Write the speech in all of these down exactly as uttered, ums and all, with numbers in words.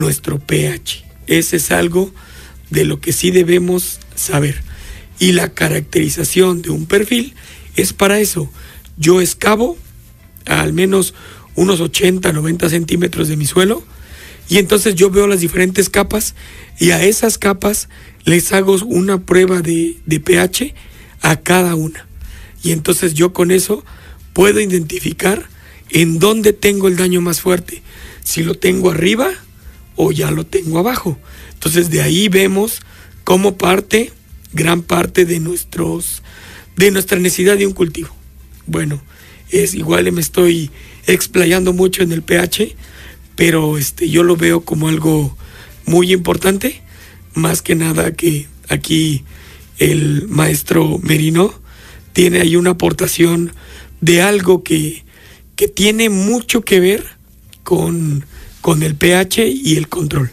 nuestro pH. Ese es algo de lo que sí debemos saber. Y la caracterización de un perfil es para eso. Yo excavo a al menos unos ochenta, noventa centímetros de mi suelo y entonces yo veo las diferentes capas y a esas capas les hago una prueba de, de pH a cada una. Y entonces yo con eso puedo identificar en dónde tengo el daño más fuerte. Si lo tengo arriba o ya lo tengo abajo. Entonces de ahí vemos cómo parte gran parte de nuestros de nuestra necesidad de un cultivo. Bueno, es igual me estoy explayando mucho en el pH, pero este yo lo veo como algo muy importante, más que nada que aquí el maestro Merino tiene ahí una aportación de algo que, que tiene mucho que ver con, con el pH y el control.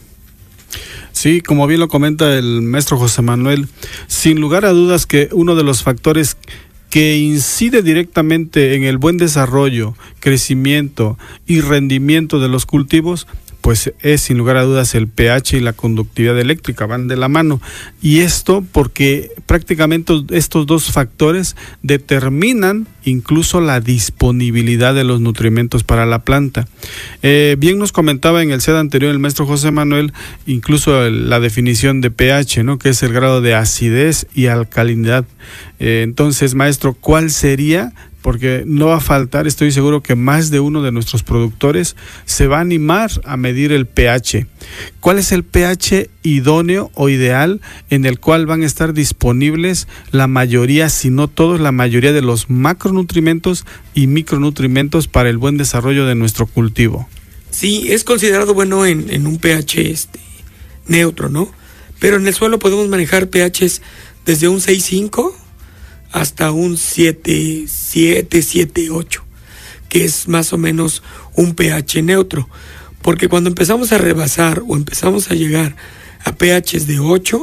Sí, como bien lo comenta el maestro José Manuel, sin lugar a dudas que uno de los factores que incide directamente en el buen desarrollo, crecimiento y rendimiento de los cultivos, pues es sin lugar a dudas el pH y la conductividad eléctrica, van de la mano. Y esto porque prácticamente estos dos factores determinan incluso la disponibilidad de los nutrimentos para la planta. Eh, bien nos comentaba en el set anterior el maestro José Manuel, incluso el, la definición de pH, ¿no? Que es el grado de acidez y alcalinidad. Eh, entonces, maestro, ¿cuál sería? Porque no va a faltar, estoy seguro que más de uno de nuestros productores se va a animar a medir el pH. ¿Cuál es el pH idóneo o ideal en el cual van a estar disponibles la mayoría, si no todos, la mayoría de los macronutrimentos y micronutrimentos para el buen desarrollo de nuestro cultivo? Sí, es considerado bueno en, en un pH este, neutro, ¿no? Pero en el suelo podemos manejar pHs desde un seis punto cinco hasta un siete, siete, siete, ocho, que es más o menos un pH neutro, porque cuando empezamos a rebasar o empezamos a llegar a pHs de ocho,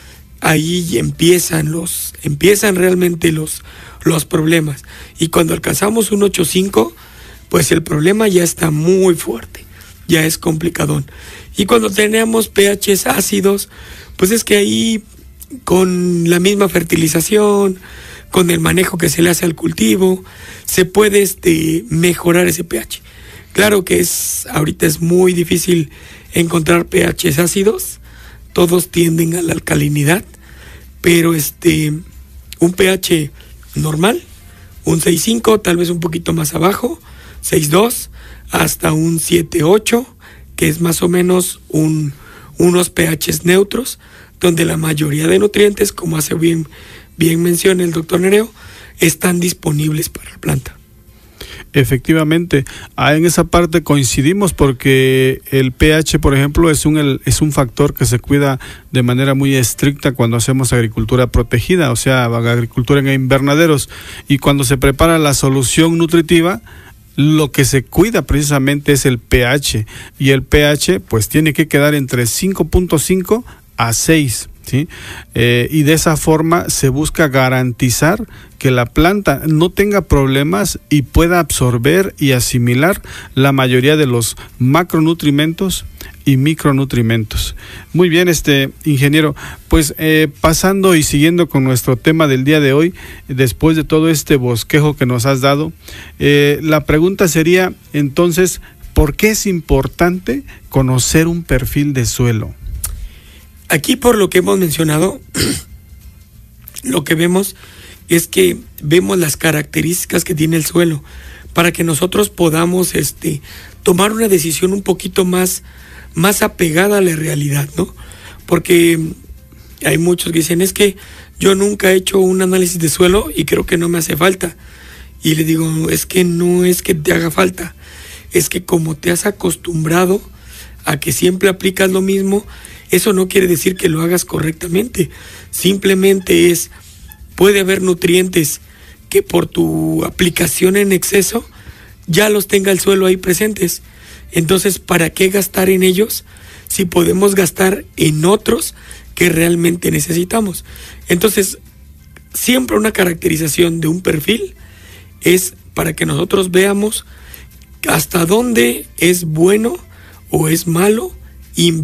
ahí empiezan los, empiezan realmente los, los problemas, y cuando alcanzamos un ocho punto cinco, pues el problema ya está muy fuerte, ya es complicadón, y cuando tenemos pHs ácidos, pues es que ahí con la misma fertilización, con el manejo que se le hace al cultivo, se puede este, mejorar ese pH. Claro que es ahorita es muy difícil encontrar pHs ácidos, todos tienden a la alcalinidad, pero este un pH normal, un seis punto cinco, tal vez un poquito más abajo, seis punto dos, hasta un siete punto ocho, que es más o menos un, unos pHs neutros, donde la mayoría de nutrientes, como hace bien bien menciona el doctor Nereo, están disponibles para la planta. Efectivamente, ah, en esa parte coincidimos porque el pH, por ejemplo, es un, el, es un factor que se cuida de manera muy estricta cuando hacemos agricultura protegida, o sea, agricultura en invernaderos, y cuando se prepara la solución nutritiva, lo que se cuida precisamente es el pH, y el pH pues tiene que quedar entre cinco punto cinco a seis. ¿Sí? Eh, y de esa forma se busca garantizar que la planta no tenga problemas y pueda absorber y asimilar la mayoría de los macronutrimentos y micronutrimentos. Muy bien, este ingeniero, pues eh, pasando y siguiendo con nuestro tema del día de hoy, después de todo este bosquejo que nos has dado, eh, la pregunta sería entonces, ¿por qué es importante conocer un perfil de suelo? Aquí, por lo que hemos mencionado, lo que vemos es que vemos las características que tiene el suelo para que nosotros podamos este, tomar una decisión un poquito más, más apegada a la realidad, ¿no? Porque hay muchos que dicen, es que yo nunca he hecho un análisis de suelo y creo que no me hace falta. Y le digo, es que no es que te haga falta, es que como te has acostumbrado a que siempre aplicas lo mismo, eso no quiere decir que lo hagas correctamente. Simplemente es, puede haber nutrientes que por tu aplicación en exceso ya los tenga el suelo ahí presentes. Entonces, ¿para qué gastar en ellos si podemos gastar en otros que realmente necesitamos? Entonces, siempre una caracterización de un perfil es para que nosotros veamos hasta dónde es bueno o es malo invertir